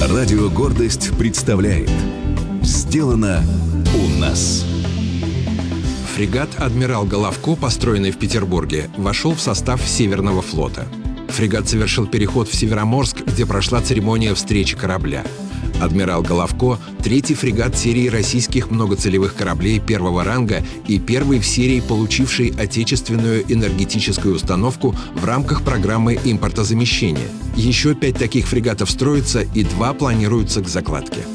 Радио «Гордость» представляет «Сделано у нас». Фрегат «Адмирал Головко», построенный в Петербурге, вошел в состав Северного флота. Фрегат совершил переход в Североморск, где прошла церемония встречи корабля. «Адмирал Головко» — третий фрегат серии российских многоцелевых кораблей первого ранга и первый в серии, получивший отечественную энергетическую установку в рамках программы импортозамещения. Еще 5 таких фрегатов строятся, и 2 планируются к закладке.